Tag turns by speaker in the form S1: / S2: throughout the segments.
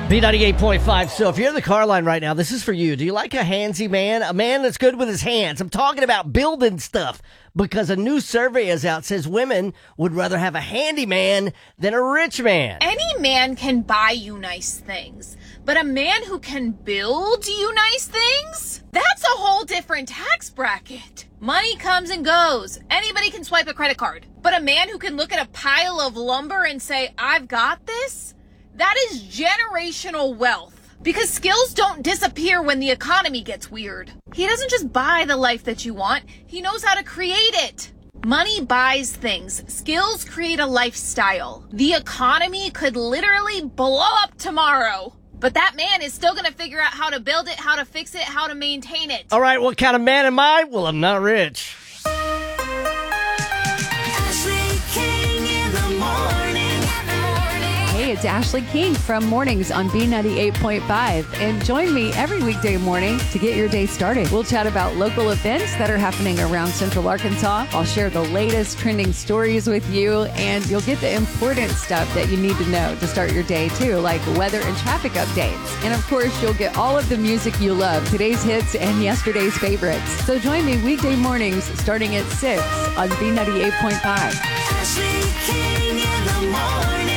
S1: B98.5. So if you're in the car line right now, this is for you. Do you like a handsy man? A man that's good with his hands. I'm talking about building stuff because a new survey is out says women would rather have a handyman than a rich man.
S2: Any man can buy you nice things, but a man who can build you nice things? That's a whole different tax bracket. Money comes and goes. Anybody can swipe a credit card. But a man who can look at a pile of lumber and say, I've got this? That is generational wealth, because skills don't disappear when the economy gets weird. He doesn't just buy the life that you want, he knows how to create it. Money buys things. Skills create a lifestyle. The economy could literally blow up tomorrow, but that man is still going to figure out how to build it, how to fix it, how to maintain it.
S1: All right, what kind of man am I? Well, I'm not rich.
S3: Ashley King in the morning.
S4: Hey, it's Ashley King from Mornings on B98.5. And join me every weekday morning to get your day started. We'll chat about local events that are happening around Central Arkansas. I'll share the latest trending stories with you, and you'll get the important stuff that you need to know to start your day, too, like weather and traffic updates. And, of course, you'll get all of the music you love, today's hits and yesterday's favorites. So join me weekday mornings starting at 6 on B98.5.
S3: Ashley King in the morning.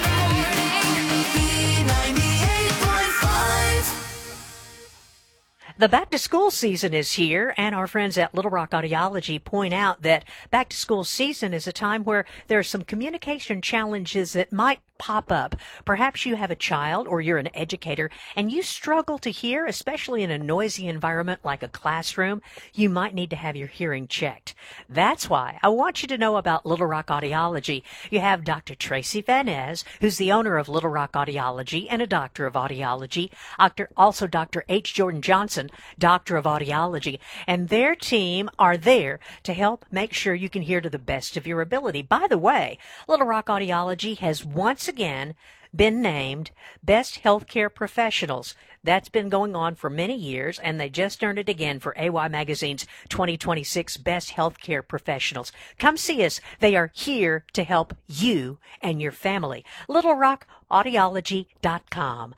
S5: The back-to-school season is here, and our friends at Little Rock Audiology point out that back-to-school season is a time where there are some communication challenges that might pop up. Perhaps you have a child or you're an educator and you struggle to hear, especially in a noisy environment like a classroom. You might need to have your hearing checked. That's why I want you to know about Little Rock Audiology. You have Dr. Tracy Van Ness, who's the owner of Little Rock Audiology and a doctor of audiology. Also Dr. H. Jordan Johnson, doctor of audiology. And their team are there to help make sure you can hear to the best of your ability. By the way, Little Rock Audiology has once again been named Best Healthcare Professionals. That's been going on for many years, and they just earned it again for AY Magazine's 2026 Best Healthcare Professionals. Come see us. They are here to help you and your family. LittleRockAudiology.com,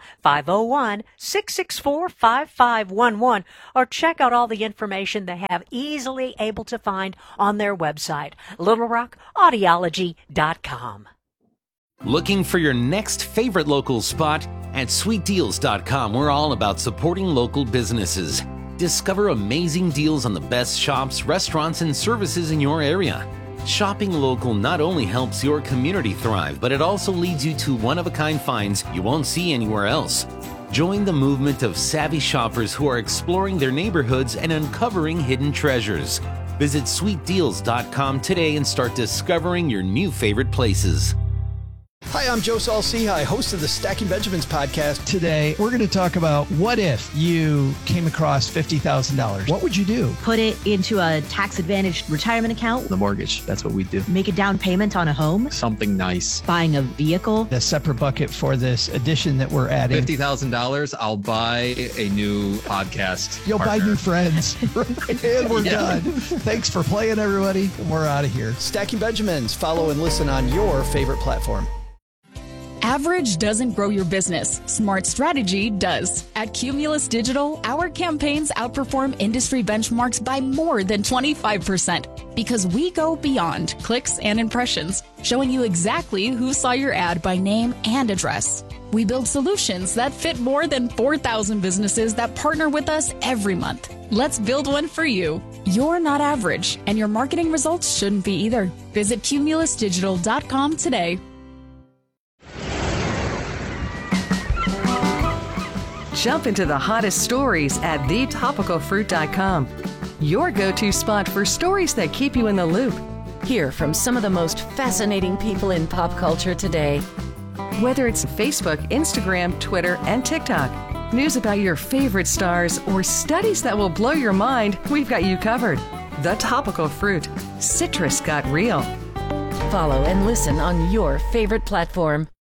S5: 501-664-5511, or check out all the information they have easily able to find on their website, LittleRockAudiology.com.
S6: Looking for your next favorite local spot? At SweetDeals.com, we're all about supporting local businesses. Discover amazing deals on the best shops, restaurants, and services in your area. Shopping local not only helps your community thrive, but it also leads you to one-of-a-kind finds you won't see anywhere else. Join the movement of savvy shoppers who are exploring their neighborhoods and uncovering hidden treasures. Visit SweetDeals.com today and start discovering your new favorite places.
S7: Hi, I'm Joe Saul-Sehy, host of the Stacking Benjamins podcast.
S8: Today, we're going to talk about what if you came across $50,000? What would you do?
S9: Put it into a tax-advantaged retirement account.
S10: The mortgage, that's what we do.
S9: Make a down payment on a home.
S10: Something nice.
S9: Buying a vehicle.
S8: A separate bucket for this addition that we're adding.
S10: $50,000, I'll buy a new podcast
S8: You'll
S10: partner.
S8: buy new friends. And we're done. Thanks for playing, everybody. We're out of here.
S7: Stacking Benjamins. Follow and listen on your favorite platform.
S11: Average doesn't grow your business. Smart strategy does. At Cumulus Digital, our campaigns outperform industry benchmarks by more than 25% because we go beyond clicks and impressions, showing you exactly who saw your ad by name and address. We build solutions that fit more than 4,000 businesses that partner with us every month. Let's build one for you. You're not average, and your marketing results shouldn't be either. Visit cumulusdigital.com today.
S12: Jump into the hottest stories at thetopicalfruit.com. Your go-to spot for stories that keep you in the loop.
S13: Hear from some of the most fascinating people in pop culture today.
S12: Whether it's Facebook, Instagram, Twitter, and TikTok, news about your favorite stars, or studies that will blow your mind, we've got you covered. The Topical Fruit. Citrus got real.
S13: Follow and listen on your favorite platform.